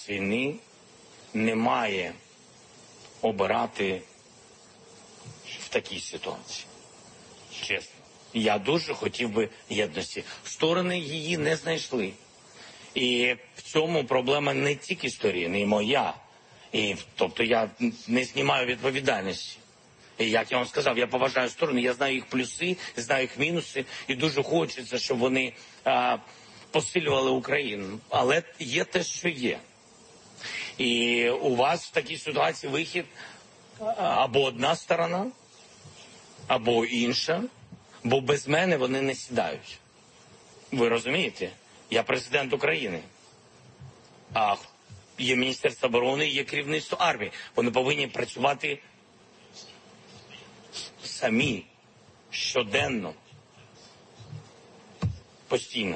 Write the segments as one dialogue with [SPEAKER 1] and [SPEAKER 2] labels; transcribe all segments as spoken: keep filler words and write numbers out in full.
[SPEAKER 1] час війни не має обирати в такій ситуації. Чесно. Я дуже хотів би єдності. Сторони її не знайшли. І в цьому проблема не тільки сторін, і моя. І, тобто я не знімаю відповідальності. І, як я вам сказав, я поважаю сторони, я знаю їх плюси, знаю їх мінуси, і дуже хочеться, щоб вони а, посилювали Україну. Але є те, що є. І у вас в такій ситуації вихід або одна сторона, або інша, бо без мене вони не сідають. Ви розумієте? Я президент України. А є Міністерство оборони, є керівництво армії. Вони повинні працювати самі, щоденно, постійно.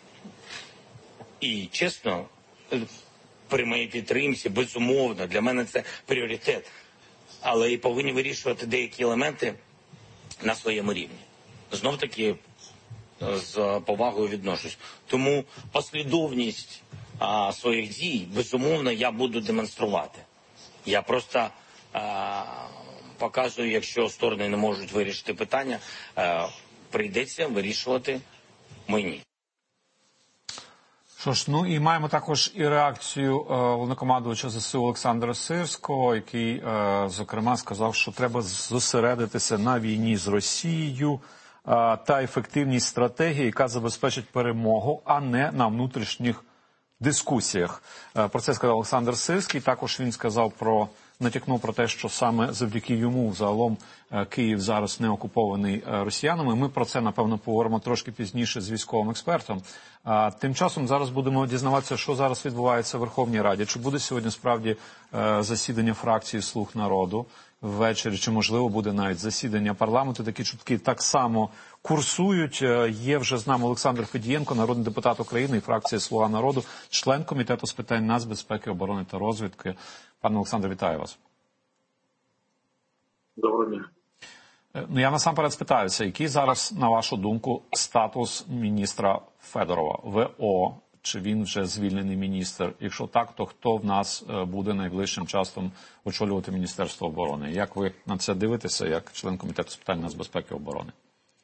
[SPEAKER 1] І, чесно, при моїй підтримці, безумовно, для мене це пріоритет. Але і повинні вирішувати деякі елементи на своєму рівні. Знов-таки, з повагою відношусь. Тому послідовність а, своїх дій, безумовно, я буду демонструвати. Я просто а, показую, якщо сторони не можуть вирішити питання, а, прийдеться вирішувати мені.
[SPEAKER 2] Що ж, ну і маємо також і реакцію е, головнокомандувача ЗСУ Олександра Сирського, який, е, зокрема, сказав, що треба зосередитися на війні з Росією е, та ефективність стратегії, яка забезпечить перемогу, а не на внутрішніх дискусіях. Е, про це сказав Олександр Сирський. Також він сказав про, натякнув про те, що саме завдяки йому загалом е, Київ зараз не окупований е, росіянами. Ми про це, напевно, поговоримо трошки пізніше з військовим експертом. А тим часом зараз будемо дізнаватися, що зараз відбувається в Верховній Раді. Чи буде сьогодні справді е, засідання фракції «Слуг народу» ввечері, чи, можливо, буде навіть засідання парламенту. Такі чутки так само курсують. Е, є вже з нами Олександр Федієнко, народний депутат України і фракція «Слуга народу», член Комітету з питань нацбезпеки, оборони та розвідки. Пане Олександр, вітаю вас.
[SPEAKER 3] Доброго дня.
[SPEAKER 2] Ну, я насамперед спитаюся, який зараз, на вашу думку, статус міністра Федорова? ВО, чи він вже звільнений міністр? Якщо так, то хто в нас буде найближчим часом очолювати Міністерство оборони? Як ви на це дивитеся, як член Комітету з питань нацбезпеки і оборони?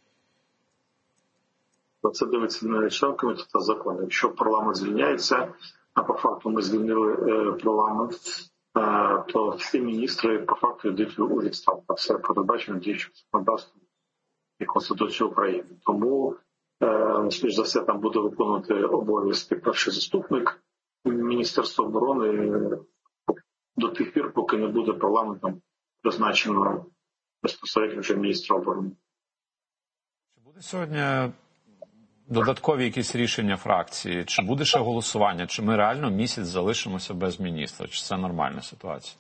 [SPEAKER 3] На це дивиться не член Комітету закону. Якщо парламент звільняється, а по факту ми звільнили е, парламент, то всі міністри по факту йдуть у відставку. Це передбачено діючим законодавством і Конституцією України. Тому, скоріш за все, там буде виконувати обов'язки перший заступник Міністерства оборони до тих пір, поки не буде парламентом призначено безпосередньо вже міністра оборони.
[SPEAKER 2] Чи буде сьогодні додаткові якісь рішення фракції? Чи буде ще голосування? Чи ми реально місяць залишимося без міністра? Чи це нормальна ситуація?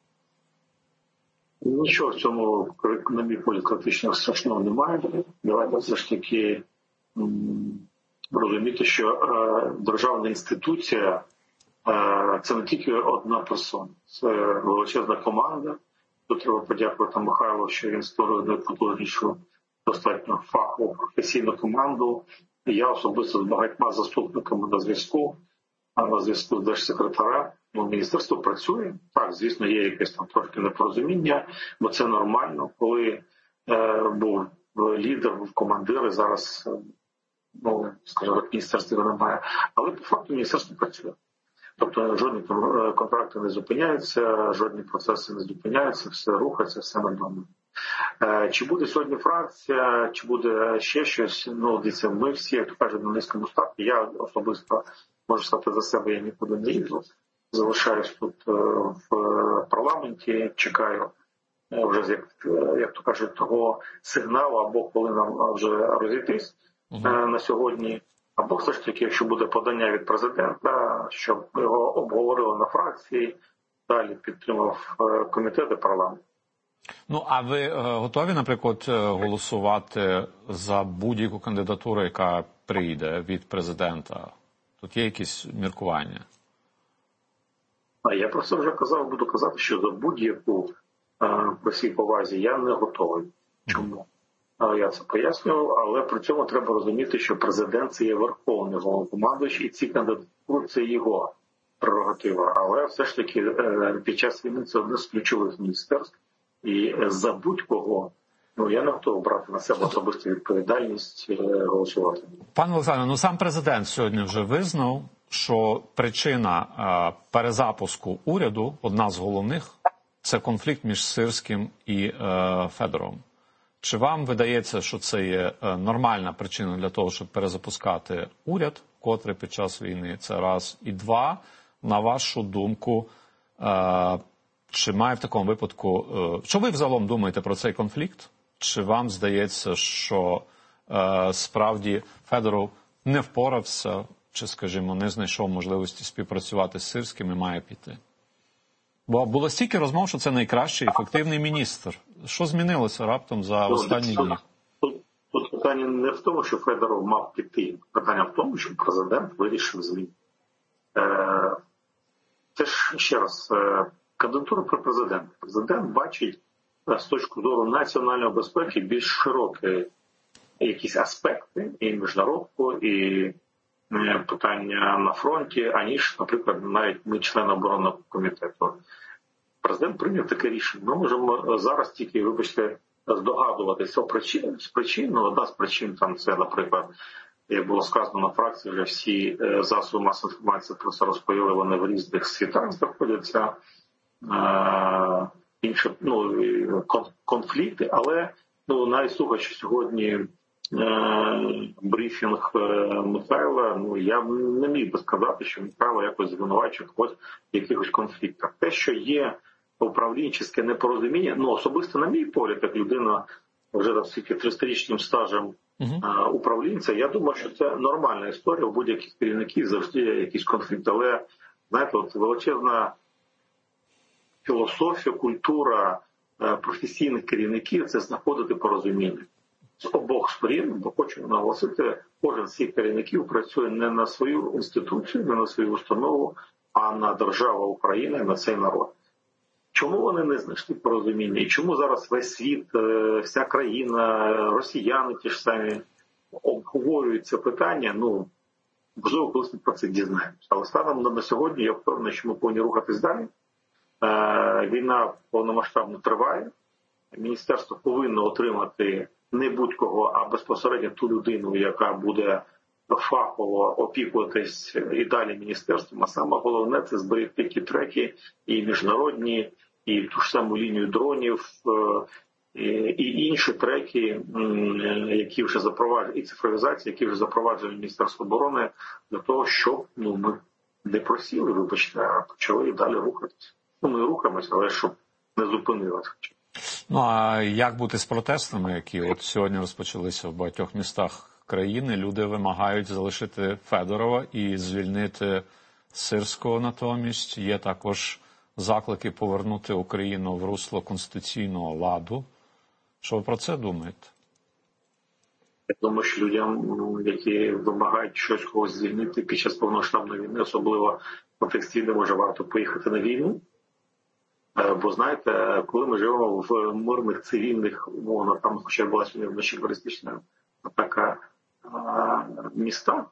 [SPEAKER 3] Нічого в цьому, на мій погляд, критичного страшного немає. Давайте все ж таки розуміти, що е, державна інституція е, – це не тільки одна персона. Це величезна команда. Тут треба подякувати Михайлу, що він створив потужнішу, достатньо фахову, професійну команду. Я особисто з багатьма заступниками на зв'язку, а на зв'язку з держсекретарем. Ну, міністерство працює. Так, звісно, є якесь там трошки непорозуміння, бо це нормально. Коли е, був лідер, був командир, зараз, ну, скажімо, в міністерстві немає. Але по факту міністерство працює. Тобто жодні там контракти не зупиняються, жодні процеси не зупиняються, все рухається, все нормально. Чи буде сьогодні фракція, чи буде ще щось, ну, дивіться, ми всі, як то кажуть, на низькому старті. Я особисто можу сказати за себе, я нікуди не їду. Залишаюсь тут в парламенті, чекаю вже, як, як то кажуть, того сигналу, або коли нам вже розійтись uh-huh. на сьогодні, або все ж таки, якщо буде подання від президента, щоб його обговорили на фракції, далі підтримав комітет і парламент.
[SPEAKER 2] Ну, а ви е, готові, наприклад, голосувати за будь-яку кандидатуру, яка прийде від президента? Тут є якісь міркування?
[SPEAKER 3] А я просто вже казав, буду казати, що за будь-яку е, при всій повазі я не готовий. Чому? Mm. Я це пояснював, але при цьому треба розуміти, що президент – це є верховний головнокомандуючий, і ці кандидатури – це його прерогатива. Але все ж таки під час війни це одне з ключових міністерств. І за будь-кого, ну я не готовий брати на себе особисту відповідальність голосувати.
[SPEAKER 2] Пане Олександре, ну сам президент сьогодні вже визнав, що причина е, перезапуску уряду, одна з головних, це конфлікт між Сирським і е, Федоровим. Чи вам видається, що це є е, нормальна причина для того, щоб перезапускати уряд, котрий під час війни, це раз. І два, на вашу думку, е, чи має в такому випадку, е, що ви взагалом думаєте про цей конфлікт? Чи вам здається, що е, справді Федоров не впорався, чи, скажімо, не знайшов можливості співпрацювати з Сирським і має піти? Бо було стільки розмов, що це найкращий ефективний міністр. Що змінилося раптом за останні дні?
[SPEAKER 3] Тут, тут питання не в тому, що Федоров мав піти. Питання в тому, що президент вирішив змінити. Е, це ж, ще раз, е, кандидатура про президента. Президент бачить е, з точки зору національної безпеки більш широкі якісь аспекти і міжнародку, і е, питання на фронті, аніж, наприклад, навіть ми, члени оборонного комітету. Президент прийняв таке рішення. Ми можемо зараз тільки, вибачте, здогадуватися причин. З причин, ну, одна з причин, там, це, наприклад, як було сказано на фракції, вже всі е, засоби масової інформації про це розповіли, вони в різних світах знаходяться, е, інші, ну, конфлікти, але, ну, навіть слухаючи сьогодні е, брифінг е, Михайла, ну, я не міг би сказати, що Михайло якось звинувачує когось в якихось конфліктах. Те, що є управлінче непорозуміння, ну, особисто, на мій погляд, як людина вже так скільки тристорічним стажем uh-huh. управлінця, я думаю, що це нормальна історія. У будь-яких керівників завжди є якийсь конфлікт. Але, знаєте, от величезна філософія, культура професійних керівників – це знаходити порозуміння. З обох сторін, бо хочу наголосити, кожен з цих керівників працює не на свою інституцію, не на свою установу, а на державу України, на цей народ. Чому вони не знайшли порозуміння? І чому зараз весь світ, вся країна, росіяни ті ж самі обговорюють це питання? Ну, можливо, колись ми про це дізнаємося. Але станом на сьогодні я впевнений, що ми повинні рухатись далі. Війна повномасштабно триває. Міністерство повинно отримати не будь-кого, а безпосередньо ту людину, яка буде фахово опікуватись і далі міністерством. А саме головне – це зберегти ті треки і міжнародні, і ту ж саму лінію дронів, і інші треки, які вже запроваджують, і цифровізація, які вже запроваджує Міністерство оборони, для того, щоб, ну, ми не просіли, вибачте, а почали і далі рухатися. Ну, ми рухаємося, але щоб не зупинилися.
[SPEAKER 2] Ну, а як бути з протестами, які от сьогодні розпочалися в багатьох містах країни? Люди вимагають залишити Федорова і звільнити Сирського натомість. Є також заклики повернути Україну в русло конституційного ладу. Що ви про це думаєте?
[SPEAKER 3] Я думаю, що людям, які вимагають щось когось звільнити під час повномасштабної війни, особливо в контексті, де може варто поїхати на війну. Бо, знаєте, коли ми живемо в мирних, цивільних, умовно, там, хоча була сьогодні вночі туристична така міста,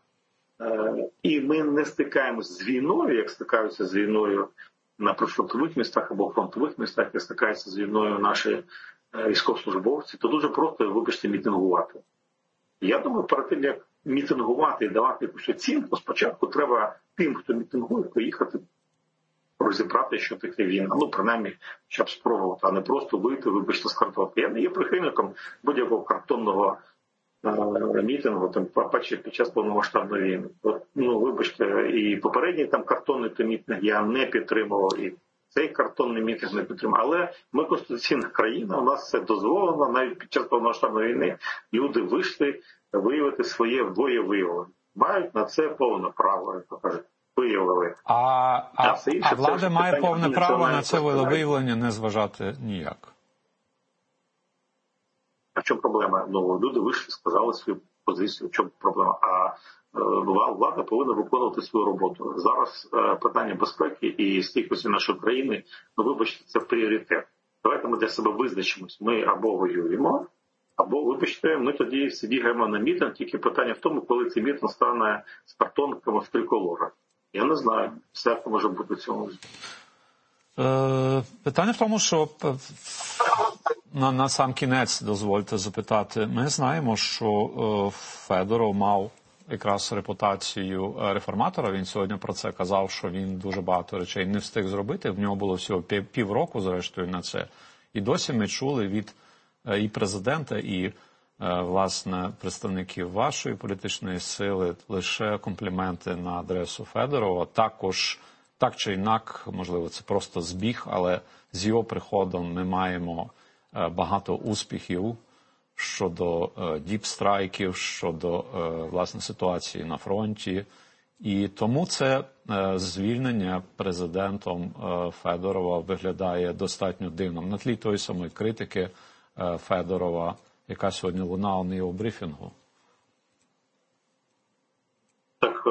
[SPEAKER 3] і ми не стикаємося з війною, як стикаються з війною на прифронтових містах або фронтових містах, як стикаються з війною наші військовослужбовці, то дуже просто, вибачте, мітингувати. Я думаю, перед тим, як мітингувати і давати якусь оцінку, спочатку треба тим, хто мітингує, поїхати розібрати, що таке війна. Ну, принаймні, хоча б спробувати, а не просто вийти, вибачте, з картонки. Я не є прихильником будь-якого картонного е- мітингу, тим паче під час повномасштабної війни. От, ну, вибачте, і попередній там картонний мітинг я не підтримував, і цей картонний мітинг не підтримував. Але ми конституційна країна, у нас це дозволено, навіть під час повномасштабної війни люди вийшли виявити своє волевиявлення. Мають на це повне право, як то кажуть. Виявили.
[SPEAKER 2] А, а, а влада має повне право на це волевиявлення не зважати ніяк.
[SPEAKER 3] А в чому проблема? Ну, люди вийшли, сказали свою позицію, в чому проблема. А е, влада повинна виконувати свою роботу. Зараз е, питання безпеки і стійкості нашої країни, ну, вибачте, це пріоритет. Давайте ми для себе визначимось. Ми або воюємо, або, вибачте, ми тоді всі бігаємо на мітинг, тільки питання в тому, коли цей мітинг стане з картонками в триколорах. Я не знаю, все може бути в цьому.
[SPEAKER 2] Е, питання в тому, що на, на сам кінець, дозвольте запитати, ми знаємо, що е, Федоров мав якраз репутацію реформатора. Він сьогодні про це казав, що він дуже багато речей не встиг зробити. В нього було всього півроку, зрештою, на це. І досі ми чули від і президента, і, власне, представників вашої політичної сили лише компліменти на адресу Федорова. Також, так чи інак, можливо, це просто збіг, але з його приходом ми маємо багато успіхів щодо діпстрайків, щодо, власне, ситуації на фронті. І тому це звільнення президентом Федорова виглядає достатньо дивним. На тлі тої самої критики Федорова, яка сьогодні лунала на його брифінгу.
[SPEAKER 3] Так,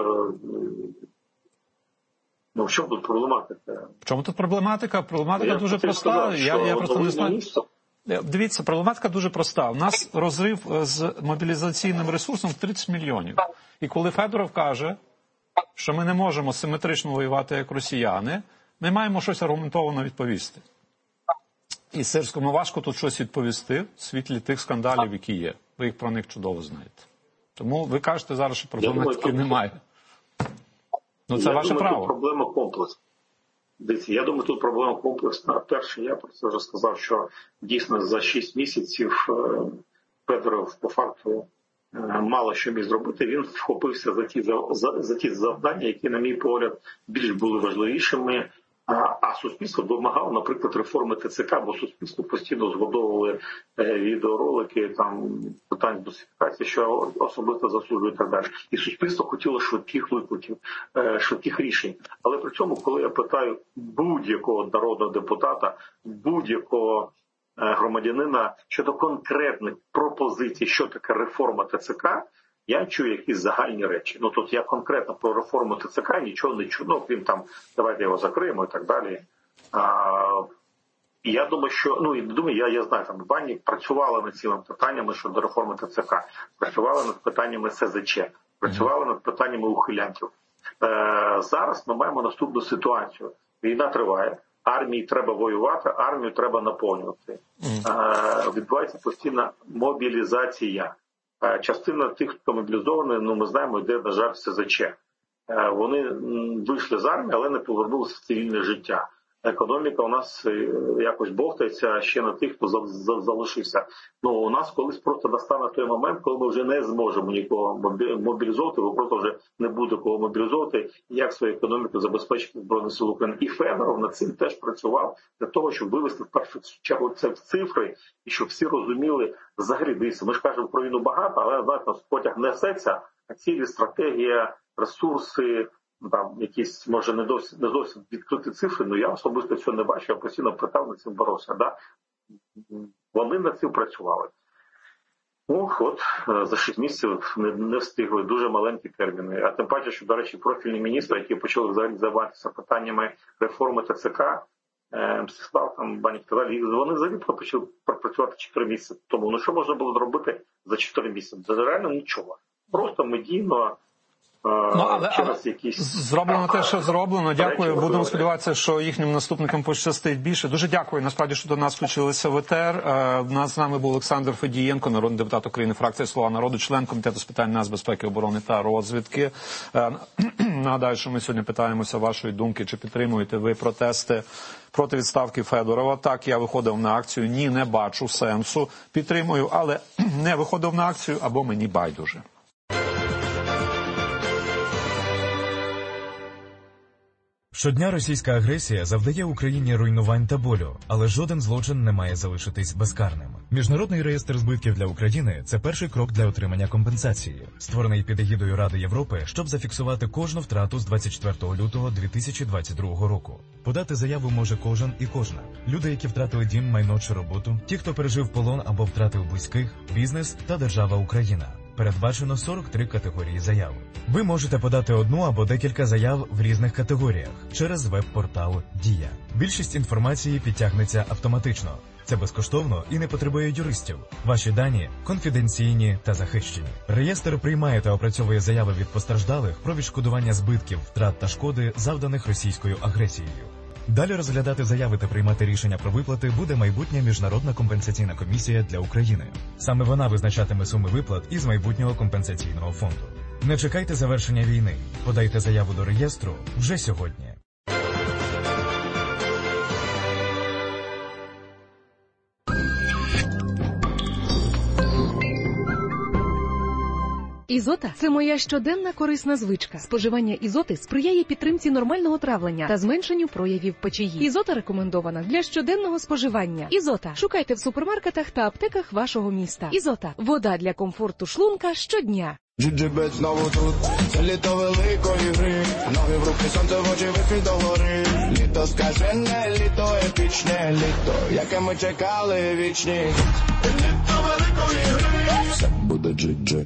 [SPEAKER 3] ну в чому тут проблематика?
[SPEAKER 2] В чому тут проблематика? Проблематика я дуже проста. Сказав, я, я просто не знаю. Дивіться, проблематика дуже проста. У нас розрив з мобілізаційним ресурсом в тридцять мільйонів. І коли Федоров каже, що ми не можемо симетрично воювати як росіяни, ми маємо щось аргументовано відповісти. І Сирському важко тут щось відповісти в світлі тих скандалів, які є. Ви їх про них чудово знаєте. Тому ви кажете зараз, що проблематики немає. Ну це
[SPEAKER 3] я
[SPEAKER 2] ваше
[SPEAKER 3] думаю,
[SPEAKER 2] право.
[SPEAKER 3] Тут проблема комплексна. Дивіться, я думаю, тут проблема комплексна. Перше, я про це вже сказав, що дійсно за шість місяців Федоров по факту мало що міг зробити. Він вхопився за ті, за, за ті завдання, які, на мій погляд, більш були важливішими. А, а суспільство вимагало, наприклад, реформи ТЦК, бо суспільство постійно згодовували е, відеоролики, там питань досифікації, що особисто засуджує і так далі. І суспільство хотіло швидких викликів, е, швидких рішень. Але при цьому, коли я питаю будь-якого народного депутата, будь-якого е, громадянина щодо конкретних пропозицій, що таке реформа ТЦК, я чую якісь загальні речі. Ну, тут я конкретно про реформу ТЦК нічого не чую, ну, крім там, давайте його закриємо і так далі. А, і я думаю, що, ну, і думаю, я, я знаю, там, Банік працювала над цими питаннями щодо реформи ТЦК, працювала над питаннями СЗЧ, працювала над питаннями ухилянтів. Е, зараз ми маємо наступну ситуацію. Війна триває, армії треба воювати, армію треба наповнювати. Е, відбувається постійна мобілізація. Частина тих, хто мобілізований, ну ми знаємо, йде, на жаль, СЗЧ. Вони вийшли з армії, але не повернулися в цивільне життя. Економіка у нас якось бовтається ще на тих, хто залишився. Ну, у нас колись просто настане той момент, коли ми вже не зможемо нікого мобілізовувати, бо просто вже не буде кого мобілізовувати, як свою економіку забезпечити Збройних сил України. І Федоров над цим теж працював для того, щоб вивести в першу чергу це в цифри, і щоб всі розуміли взагалі, дивіться, ми ж кажемо про війну багато, але, знаєте, потяг несеться, а цілі, стратегія, ресурси, там якісь, може, не досить, не зовсім відкриті цифри, але я особисто цього не бачу, я постійно питав, над цим боровся. Да? Вони над цим працювали. Ох, от, за шість місяців не, не встигли, дуже маленькі терміни. А тим паче, що, до речі, профільні міністри, які почали взагалі займатися питаннями реформи ТЦК, Мстислав, там, Банік, вони взагалі почали працювати чотири місяці тому. Ну, що можна було зробити за чотири місяці? Це реально нічого. Просто медійно.
[SPEAKER 2] Ну, але, але якісь... зроблено те, що зроблено. Дякую. Будемо сподіватися, що їхнім наступникам пощастить більше. Дуже дякую, насправді, що до нас включилися в етер. У нас з нами був Олександр Федієнко, народний депутат України, фракція «Слуга народу», член Комітету з питань нацбезпеки, оборони та розвідки. Нагадаю, що ми сьогодні питаємося вашої думки, чи підтримуєте ви протести проти відставки Федорова. Так, я виходив на акцію. Ні, не бачу сенсу. Підтримую, але не виходив на акцію, або мені байдуже.
[SPEAKER 4] Щодня російська агресія завдає Україні руйнувань та болю, але жоден злочин не має залишитись безкарним. Міжнародний реєстр збитків для України – це перший крок для отримання компенсації, створений під егідою Ради Європи, щоб зафіксувати кожну втрату з двадцять четвертого лютого дві тисячі двадцять другого року. Подати заяву може кожен і кожна. Люди, які втратили дім, майно чи роботу, ті, хто пережив полон або втратив близьких, бізнес та держава Україна. передбачено сорок три категорії заяв. Ви можете подати одну або декілька заяв в різних категоріях через веб-портал «Дія». Більшість інформації підтягнеться автоматично. Це безкоштовно і не потребує юристів. Ваші дані конфіденційні та захищені. Реєстр приймає та опрацьовує заяви від постраждалих про відшкодування збитків, втрат та шкоди, завданих російською агресією. Далі розглядати заяви та приймати рішення про виплати буде майбутня Міжнародна компенсаційна комісія для України. Саме вона визначатиме суми виплат із майбутнього компенсаційного фонду. Не чекайте завершення війни. Подайте заяву до реєстру вже сьогодні.
[SPEAKER 5] Ізота – це моя щоденна корисна звичка. Споживання ізоти сприяє підтримці нормального травлення та зменшенню проявів печії. Ізота рекомендована для щоденного споживання. Ізота. Шукайте в супермаркетах та аптеках вашого міста. Ізота. Вода для комфорту шлунка щодня.
[SPEAKER 6] Джиджибет знову тут, це літо великої гри. Ноги в руки, сонце в очі, вихід до гори. Літо скажене, літо епічне, літо, яке ми чекали вічні. Літо великої гри. Все буде джи-джи.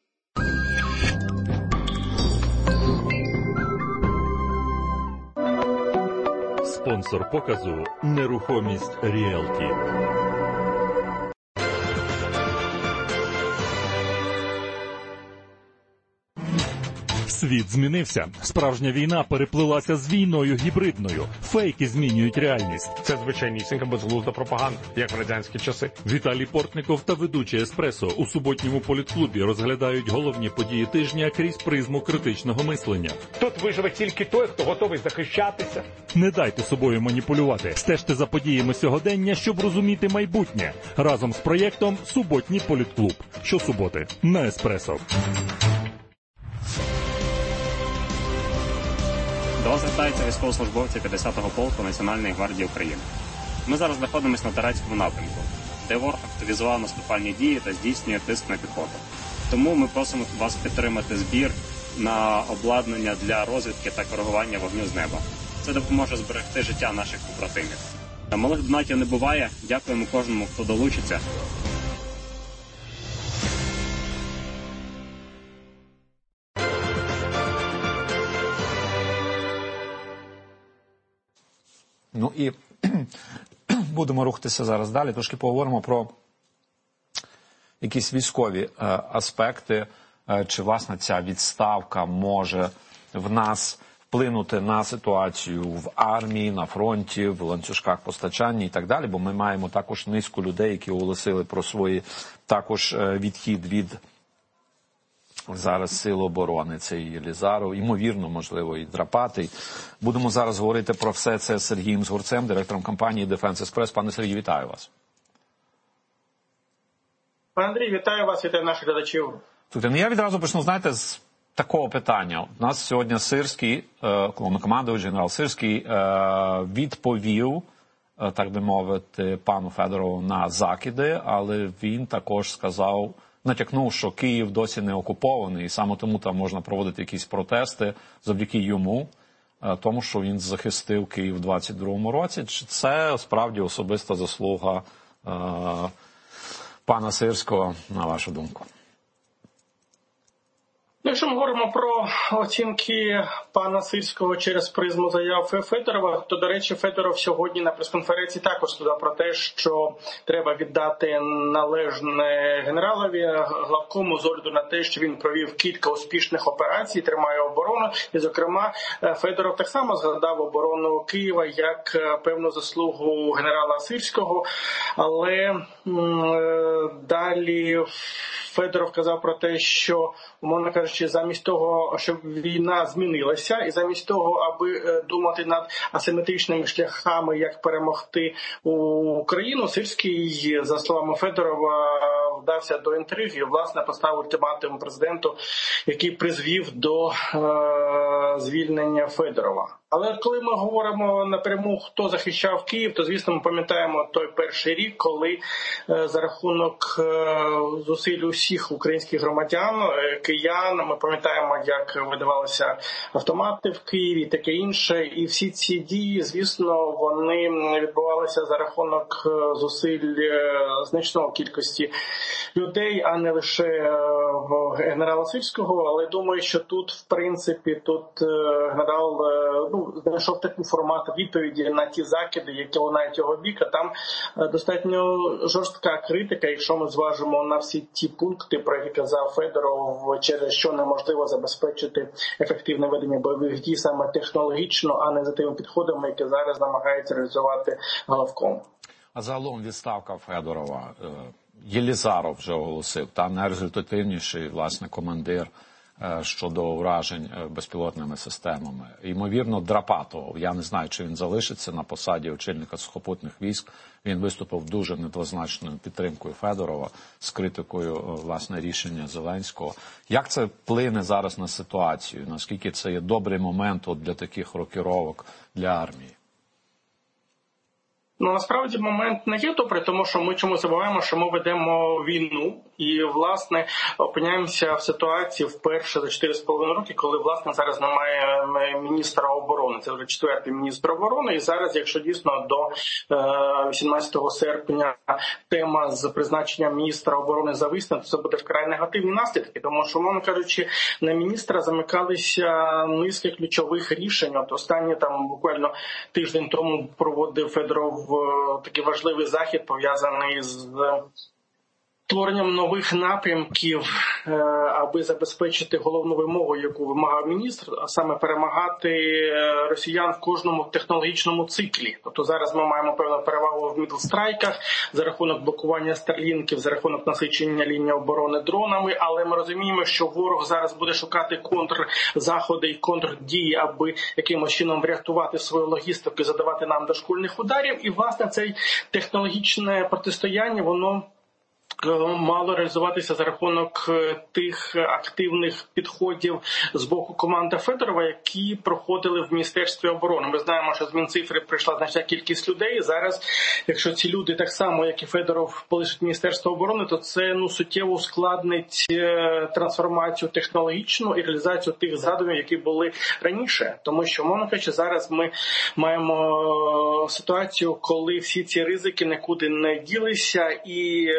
[SPEAKER 7] Спонсор показу «Нерухомість Ріелті». Світ змінився. Справжня війна переплилася з війною гібридною. Фейки змінюють реальність.
[SPEAKER 2] Це звичайнісінька безглузда пропаганда, як в радянські часи.
[SPEAKER 7] Віталій Портников та ведучий «Еспресо» у суботньому політклубі розглядають головні події тижня крізь призму критичного мислення.
[SPEAKER 2] Тут виживе тільки той, хто готовий захищатися.
[SPEAKER 7] Не дайте собою маніпулювати. Стежте за подіями сьогодення, щоб розуміти майбутнє. Разом з проєктом «Суботній політклуб». Щосуботи на «Еспресо».
[SPEAKER 8] До вас звертаються військовослужбовці п'ятдесятого полку Національної гвардії України. Ми зараз знаходимося на Торецькому напрямку, де ворог активізував наступальні дії та здійснює тиск на піхоту. Тому ми просимо вас підтримати збір на обладнання для розвідки та коригування вогню з неба. Це допоможе зберегти життя наших побратимів. Малих донатів не буває. Дякуємо кожному, хто долучиться.
[SPEAKER 2] Ну і будемо рухатися зараз далі. Трошки поговоримо про якісь військові е, аспекти, е, чи, власне, ця відставка може в нас вплинути на ситуацію в армії, на фронті, в ланцюжках постачання і так далі, бо ми маємо також низку людей, які оголосили про свої також е, відхід від зараз Сил оборони. Це і Єлізаров, ймовірно, можливо, і Драпатий. Будемо зараз говорити про все це з Сергієм Згурцем, директором компанії Defense Express. Пане Сергій, вітаю вас.
[SPEAKER 9] Пане Андрій, вітаю вас, вітаю наших глядачів.
[SPEAKER 2] Слухайте, ну я відразу почну, знаєте, з такого питання. У нас сьогодні Сирський, головнокомандувач, генерал Сирський, відповів, так би мовити, пану Федорову на закиди, але він також сказав, натякнув, що Київ досі не окупований, і саме тому там можна проводити якісь протести завдяки йому, тому що він захистив Київ у двадцять другому році. Чи це справді особиста заслуга е, пана Сирського, на вашу думку?
[SPEAKER 9] Якщо ми говоримо про оцінки пана Сирського через призму заяв Федорова, то, до речі, Федоров сьогодні на прес-конференції також сказав про те, що треба віддати належне генералові Главкому з огляду на те, що він провів кілька успішних операцій, тримає оборону. І, зокрема, Федоров так само згадав оборону Києва як певну заслугу генерала Сирського. Але м- далі Федоров казав про те, що, умовно кажучи, замість того, щоб війна змінилася, і замість того, аби думати над асиметричними шляхами, як перемогти Україну, Сирський, за словами Федорова, вдався до інтриги, власне, поставив ультиматум президенту, який призвів до е- звільнення Федорова. Але коли ми говоримо напряму, хто захищав Київ, то, звісно, ми пам'ятаємо той перший рік, коли за рахунок зусиль усіх українських громадян, киян, ми пам'ятаємо, як видавалися автомати в Києві і таке інше. І всі ці дії, звісно, вони відбувалися за рахунок зусиль значної кількості людей, а не лише генерала Сирського. Але думаю, що тут, в принципі, тут генерал ну, знайшов такий формат відповіді на ті закиди, які лунають його бік, а там достатньо жорстка критика, якщо ми зважимо на всі ті пункти, про які казав Федоров, через що неможливо забезпечити ефективне ведення бойових дій саме технологічно, а не за тими підходами, які зараз намагається реалізувати Головком.
[SPEAKER 2] А загалом відставка Федорова, Єлізаров вже оголосив, там найрезультативніший, власне, командир щодо уражень безпілотними системами. Ймовірно, Драпатов, я не знаю, чи він залишиться на посаді очільника сухопутних військ, він виступив дуже недвозначною підтримкою Федорова з критикою, власне, рішення Зеленського. Як це вплине зараз на ситуацію? Наскільки це є добрий момент от для таких рокіровок для армії?
[SPEAKER 9] Ну, насправді, момент не є добрий, тому що ми чомусь забуваємо, що ми ведемо війну і, власне, опиняємося в ситуації вперше за чотири з половиною роки, коли, власне, зараз немає міністра оборони. Це вже четвертий міністр оборони. І зараз, якщо дійсно до вісімнадцятого серпня тема з призначенням міністра оборони зависне, то це буде вкрай негативні наслідки. Тому що, мовно кажучи, на міністра замикалися низки ключових рішень. От останні там буквально тиждень тому проводив Федоров такий важливий захід, пов'язаний з створенням нових напрямків, аби забезпечити головну вимогу, яку вимагав міністр, а саме перемагати росіян в кожному технологічному циклі. Тобто зараз ми маємо певну перевагу в мідлстрайках за рахунок блокування старлінків, за рахунок насичення лінії оборони дронами, але ми розуміємо, що ворог зараз буде шукати контрзаходи і контрдії, аби якимось чином врятувати свою логістику і задавати нам дошкульних ударів. І, власне, це технологічне протистояння, воно мало реалізуватися за рахунок тих активних підходів з боку команди Федорова, які проходили в Міністерстві оборони. Ми знаємо, що з Мінцифри прийшла значна кількість людей. Зараз, якщо ці люди так само, як і Федоров, полишать Міністерство оборони, то це ну, суттєво ускладнить трансформацію технологічну і реалізацію тих задумів, які були раніше. Тому що, мовно кажучи, зараз ми маємо ситуацію, коли всі ці ризики нікуди не ділися і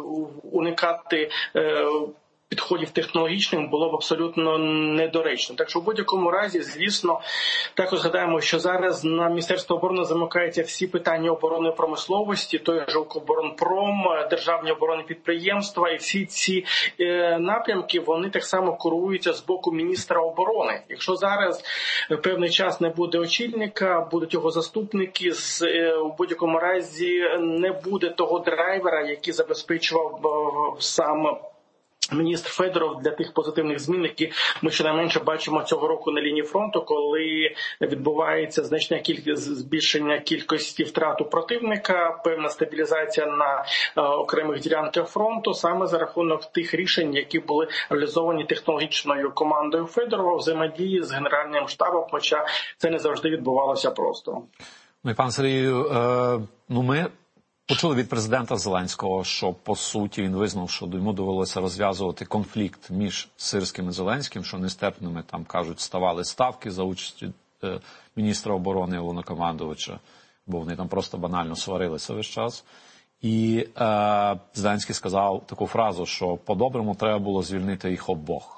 [SPEAKER 9] уникати е, підходів технологічних було б абсолютно недоречно. Так що в будь-якому разі, звісно, також згадаємо, що зараз на Міністерство оборони замикаються всі питання оборонної промисловості, той же Укроборонпром, державні оборонні підприємства, і всі ці е, напрямки, вони так само куруються з боку міністра оборони. Якщо зараз певний час не буде очільника, будуть його заступники, з, е, в будь-якому разі не буде того драйвера, який забезпечував е, сам міністр Федоров для тих позитивних змін, які ми щонайменше бачимо цього року на лінії фронту, коли відбувається значне кількість збільшення кількості втрат у противника, певна стабілізація на е, окремих ділянках фронту, саме за рахунок тих рішень, які були реалізовані технологічною командою Федорова, взаємодії з Генеральним штабом, хоча це не завжди відбувалося просто.
[SPEAKER 2] Ну і, пан Сергію, е, ну ми почули від президента Зеленського, що, по суті, він визнав, що йому довелося розв'язувати конфлікт між Сирським і Зеленським, що нестерпними, там, кажуть, ставали ставки за участю е, міністра оборони Головнокомандувача, бо вони там просто банально сварилися весь час. І е, Зеленський сказав таку фразу, що по-доброму треба було звільнити їх обох.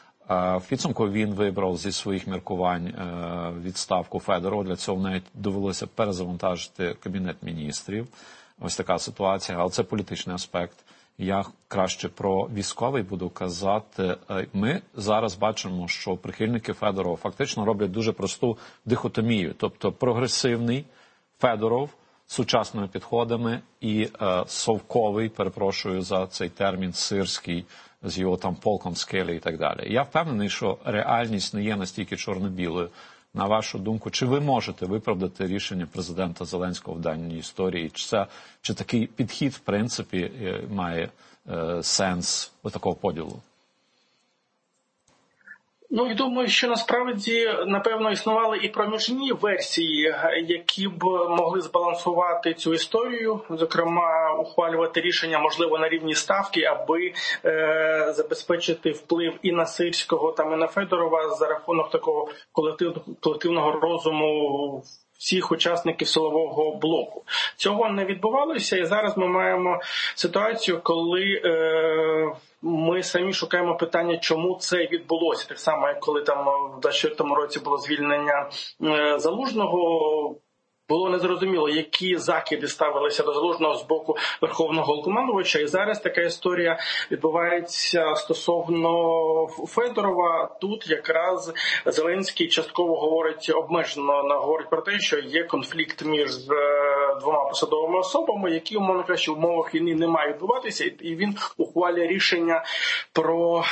[SPEAKER 2] В підсумку він вибрав зі своїх міркувань відставку Федорова. Для цього навіть довелося перезавантажити Кабінет міністрів. Ось така ситуація, але це політичний аспект. Я краще про військовий буду казати. Ми зараз бачимо, що прихильники Федорова фактично роблять дуже просту дихотомію. Тобто прогресивний Федоров з сучасними підходами і е, совковий, перепрошую за цей термін, сирський, з його там полком скелі і так далі. Я впевнений, що реальність не є настільки чорно-білою. На вашу думку, чи ви можете виправдати рішення президента Зеленського в даній історії? Чи, це, чи такий підхід, в принципі, має е, сенс такого поділу?
[SPEAKER 9] Ну, і думаю, що насправді, напевно, існували і проміжні версії, які б могли збалансувати цю історію, зокрема, ухвалювати рішення, можливо, на рівні ставки, аби е, забезпечити вплив і на Сирського, там, і на Федорова за рахунок такого колектив, колективного розуму всіх учасників силового блоку. Цього не відбувалося, і зараз ми маємо ситуацію, коли е, ми самі шукаємо питання, чому це відбулося. Так само, як коли там в двадцять четвертому році було звільнення е, Залужного, було незрозуміло, які закиди ставилися до Залужного з боку Верховного Головнокомандувача. І зараз така історія відбувається стосовно Федорова. Тут якраз Зеленський частково говорить, обмежено говорить про те, що є конфлікт між двома посадовими особами, які, умовно кажучи, в умовах війни не мають відбуватися. І він ухвалює рішення про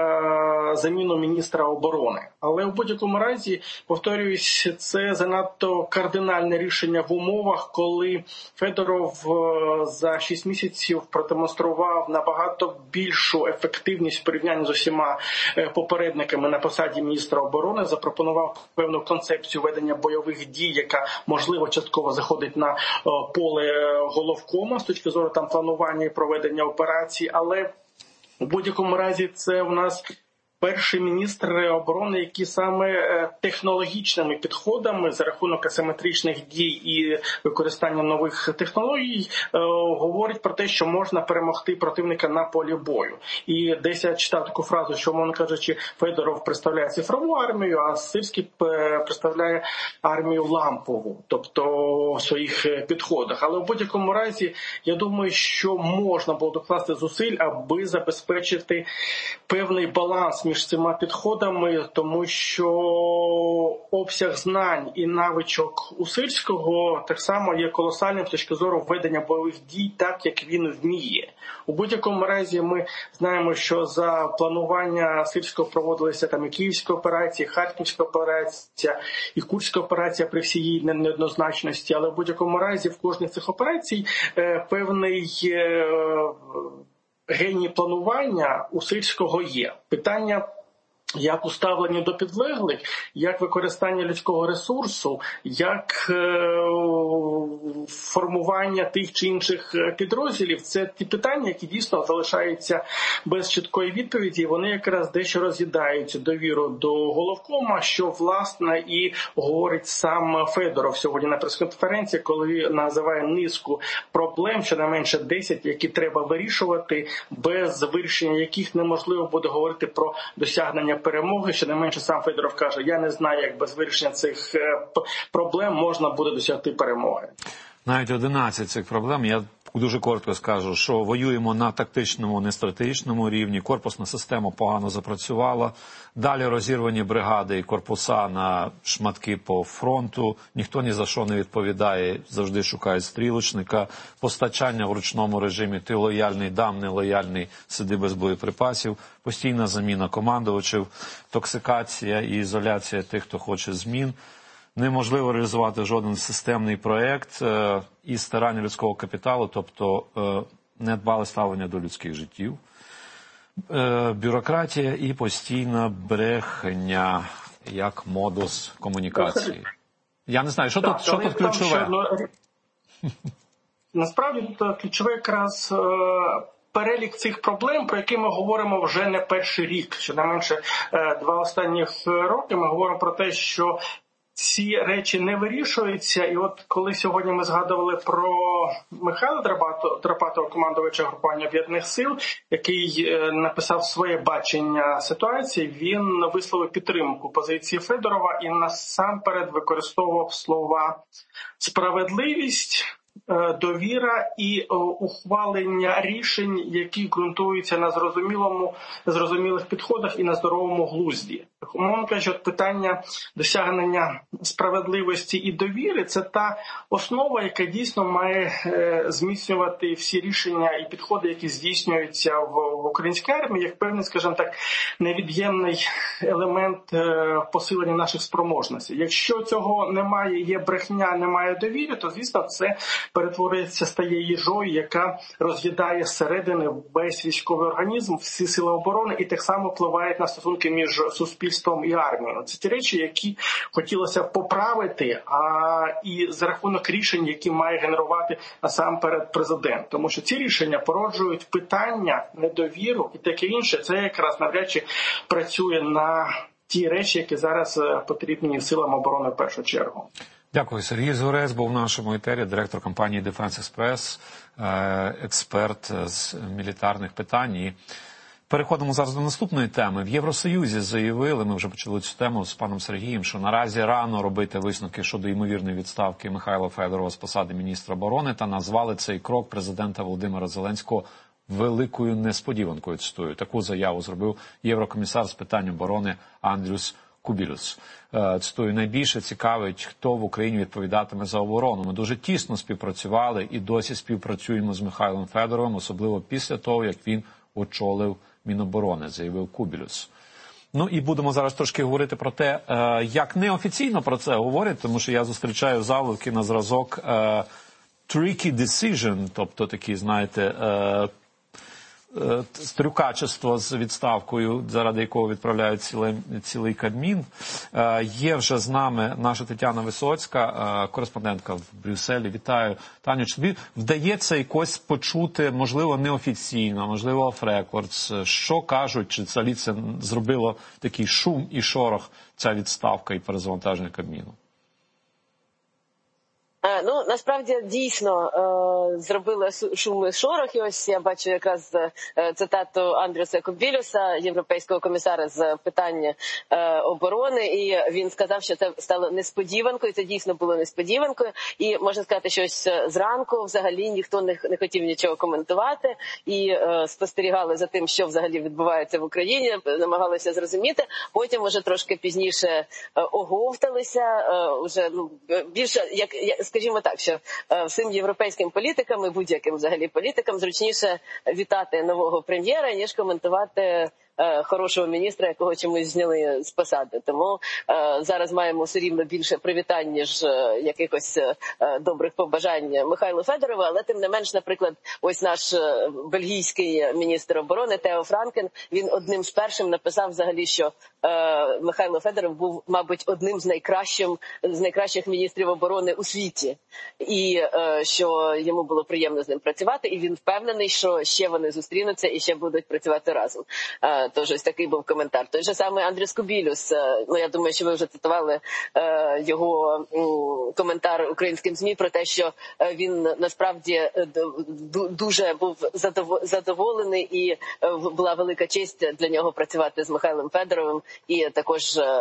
[SPEAKER 9] е, заміну міністра оборони. Але в будь-якому разі, повторююсь, це занадто кардинальне рішення. Рішення в умовах, коли Федоров за шість місяців продемонстрував набагато більшу ефективність в порівнянні з усіма попередниками на посаді міністра оборони, запропонував певну концепцію ведення бойових дій, яка, можливо, частково заходить на поле головкома з точки зору там планування і проведення операцій, але в будь-якому разі це у нас перший міністр оборони, який саме технологічними підходами за рахунок асиметричних дій і використання нових технологій говорить про те, що можна перемогти противника на полі бою. І десь я читав таку фразу, що, мовно кажучи, Федоров представляє цифрову армію, а Сирський представляє армію лампову, тобто в своїх підходах. Але в будь-якому разі, я думаю, що можна було докласти зусиль, аби забезпечити певний баланс між цими підходами, тому що обсяг знань і навичок у Сирського так само є колосальним з точки зору ведення бойових дій так, як він вміє. У будь-якому разі ми знаємо, що за планування Сирського проводилися там і Київська операція, і Харківська операція, і Курська операція при всій її неоднозначності, але в будь-якому разі в кожній з цих операцій е, певний е, геній планування у Сирського є. Питання, як уставлення до підлеглих, як використання людського ресурсу, як е, формування тих чи інших підрозділів – це ті питання, які дійсно залишаються без чіткої відповіді. Вони якраз дещо роз'їдають довіру до головкома, що, власне, і говорить сам Федоров сьогодні на прес-конференції, коли називає низку проблем, щонайменше десять, які треба вирішувати, без вирішення яких неможливо буде говорити про досягнення перемоги. Ще не менше сам Федоров каже, я не знаю, як без вирішення цих проблем можна буде досягти перемоги.
[SPEAKER 2] Навіть одинадцять цих проблем, я дуже коротко скажу, що воюємо на тактичному, не стратегічному рівні, корпусна система погано запрацювала, далі розірвані бригади і корпуса на шматки по фронту, ніхто ні за що не відповідає, завжди шукають стрілочника, постачання в ручному режимі, ти лояльний, дам, не лояльний, сиди без боєприпасів, постійна заміна командувачів, токсикація і ізоляція тих, хто хоче змін. Неможливо реалізувати жоден системний проєкт е, і старання людського капіталу, тобто е, недбале ставлення до людських життів, е, бюрократія і постійна брехня як модус комунікації. Я не знаю, що
[SPEAKER 9] так,
[SPEAKER 2] тут, що тут ключове?
[SPEAKER 9] Що, насправді тут ключове якраз е, перелік цих проблем, про які ми говоримо вже не перший рік. Щонайменше е, два останніх роки ми говоримо про те, що ці речі не вирішуються, і от коли сьогодні ми згадували про Михайла Драпатова, командувача групування Об'єднаних сил, який написав своє бачення ситуації, він висловив підтримку позиції Федорова і насамперед використовував слова «справедливість», довіра і ухвалення рішень, які ґрунтуються на зрозумілому, зрозумілих підходах і на здоровому глузді. Умовно кажучи, питання досягнення справедливості і довіри – це та основа, яка дійсно має зміцнювати всі рішення і підходи, які здійснюються в, в українській армії, як певний, скажімо так, невід'ємний елемент посилення наших спроможностей. Якщо цього немає, є брехня, немає довіри, то, звісно, це перетворюється, стає їжою, яка роз'їдає зсередини весь військовий організм, всі сили оборони, і так само впливає на стосунки між суспільством і армією. Це ті речі, які хотілося поправити, а і за рахунок рішень, які має генерувати насамперед президент. Тому що ці рішення породжують питання, недовіру і таке інше. Це якраз навряд чи працює на ті речі, які зараз потрібні силам оборони в першу чергу.
[SPEAKER 2] Дякую. Сергій Зорець був в нашому етері, директор компанії Defense Express, експерт з мілітарних питань. І переходимо зараз до наступної теми. В Євросоюзі заявили, ми вже почали цю тему з паном Сергієм, що наразі рано робити висновки щодо ймовірної відставки Михайла Федорова з посади міністра оборони та назвали цей крок президента Володимира Зеленського великою несподіванкою. Цитую. Таку заяву зробив єврокомісар з питань оборони Андрюс Кубілюс. Цитую, найбільше цікавить, хто в Україні відповідатиме за оборону. Ми дуже тісно співпрацювали і досі співпрацюємо з Михайлом Федоровим, особливо після того, як він очолив Міноборони, заявив Кубілюс. Ну і будемо зараз трошки говорити про те, як неофіційно про це говорять, тому що я зустрічаю заголовки на зразок tricky decision, тобто такі, знаєте, стрюкачество з відставкою, заради якого відправляють цілий, цілий Кабмін. Є вже з нами наша Тетяна Висоцька, кореспондентка в Брюсселі. Вітаю. Таню, чи тобі вдається якось почути, можливо, неофіційно, можливо, off-records, що кажуть, чи взагалі це зробило такий шум і шорох, ця відставка і перезавантаження Кабміну?
[SPEAKER 10] Ну, насправді, дійсно, зробили шум і шорох. І ось я бачу якраз цитату Андрюса Кубілюса, європейського комісара з питань оборони, і він сказав, що це стало несподіванкою, це дійсно було несподіванкою. І можна сказати, що ось зранку взагалі ніхто не, не хотів нічого коментувати і спостерігали за тим, що взагалі відбувається в Україні, намагалися зрозуміти. Потім вже трошки пізніше оговталися, вже ну, більше, як скажімо так, що всім європейським політикам і будь-яким взагалі політикам зручніше вітати нового прем'єра, ніж коментувати хорошого міністра, якого чомусь зняли з посади. Тому е, зараз маємо все рівно більше привітань, ніж е, якихось е, добрих побажань Михайлу Федорову, але тим не менш, наприклад, ось наш е, бельгійський міністр оборони Тео Франкен, він одним з першим написав взагалі, що е, Михайло Федоров був, мабуть, одним з найкращих, з найкращих міністрів оборони у світі. І е, що йому було приємно з ним працювати, і він впевнений, що ще вони зустрінуться і ще будуть працювати разом. Е, Тож ось такий був коментар. Той же самий Андрюс Кубілюс, ну я думаю, що ви вже цитували е, його м, коментар українським ЗМІ про те, що він насправді дуже був задоволений і е, була велика честь для нього працювати з Михайлом Федоровим. І також е,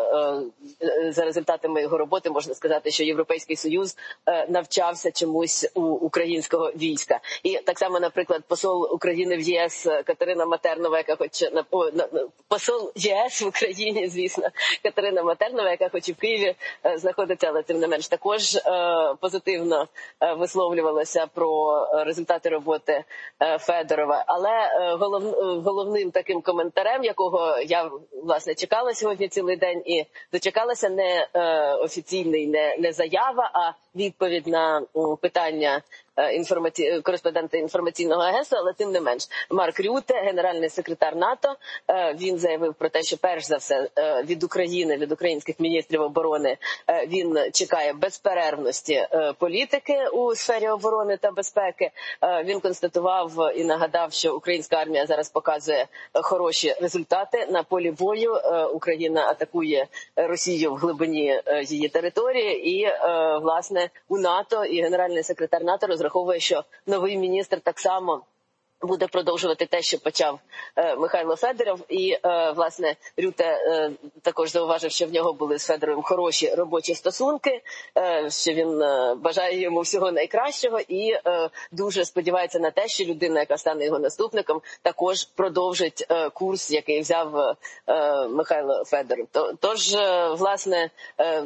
[SPEAKER 10] за результатами його роботи можна сказати, що Європейський Союз е, навчався чомусь у українського війська. І так само, наприклад, посол України в ЄС Катерина Матернова, яка хоч на посол ЄС в Україні, звісно, Катерина Матернова, яка хоч і в Києві знаходиться, але тим не менш також е, позитивно висловлювалася про результати роботи Федорова. Але е, голов, головним таким коментарем, якого я, власне, чекала сьогодні цілий день і дочекалася, не е, офіційний, не, не заява, а відповідь на м, питання Інформаці... кореспондента інформаційного агентства, але тим не менш. Марк Рюте, генеральний секретар НАТО, він заявив про те, що перш за все від України, від українських міністрів оборони він чекає безперервності політики у сфері оборони та безпеки. Він констатував і нагадав, що українська армія зараз показує хороші результати на полі бою. Україна атакує Росію в глибині її території і, власне, у НАТО і генеральний секретар НАТО розраховує, Раховує, що новий міністр так само буде продовжувати те, що почав е, Михайло Федоров. І, е, власне, Рюте е, також зауважив, що в нього були з Федоровим хороші робочі стосунки, е, що він е, бажає йому всього найкращого і е, дуже сподівається на те, що людина, яка стане його наступником, також продовжить е, курс, який взяв е, Михайло Федоров. Тож, е, власне, е,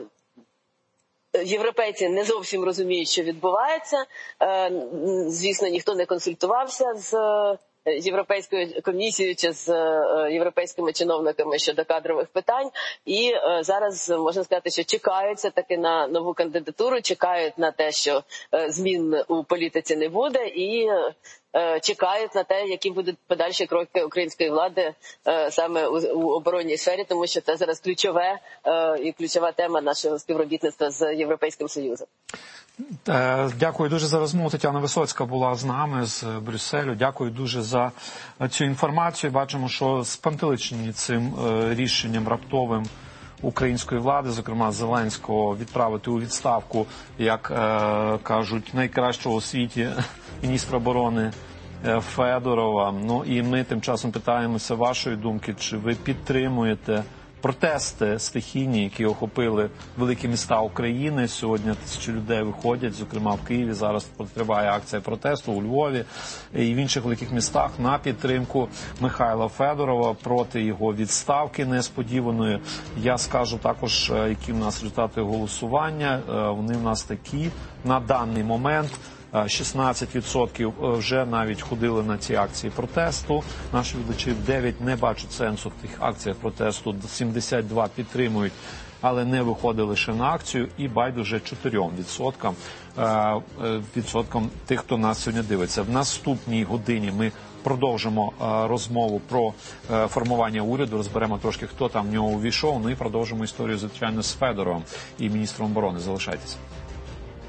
[SPEAKER 10] європейці не зовсім розуміють, що відбувається. Звісно, ніхто не консультувався з Європейською комісією чи з європейськими чиновниками щодо кадрових питань. І зараз можна сказати, що чекаються таки на нову кандидатуру, чекають на те, що змін у політиці не буде, і чекають на те, які будуть подальші кроки української влади саме у оборонній сфері, тому що це зараз ключове і ключова тема нашого співробітництва з Європейським Союзом.
[SPEAKER 2] Дякую дуже за розмову. Тетяна Висоцька була з нами з Брюсселю. Дякую дуже за цю інформацію. Бачимо, що спантеличені цим рішенням раптовим української влади, зокрема Зеленського, відправити у відставку, як кажуть, найкращого у світі міністра оборони Федорова. Ну і ми тим часом питаємося вашої думки, чи ви підтримуєте протести стихійні, які охопили великі міста України. Сьогодні тисячі людей виходять, зокрема в Києві. Зараз триває акція протесту у Львові і в інших великих містах на підтримку Михайла Федорова проти його відставки несподіваної. Я скажу також, які в нас результати голосування. Вони в нас такі на даний момент. шістнадцять відсотків вже навіть ходили на ці акції протесту. Наші глядачі дев'ять не бачать сенсу в тих акціях протесту. сімдесят два підтримують, але не виходили ще на акцію. І байдуже чотирьом відсоткам, відсоткам тих, хто нас сьогодні дивиться. В наступній годині ми продовжимо розмову про формування уряду, розберемо трошки, хто там в нього увійшов, ну і продовжимо історію, звичайно, з Федоровим і міністром оборони. Залишайтеся.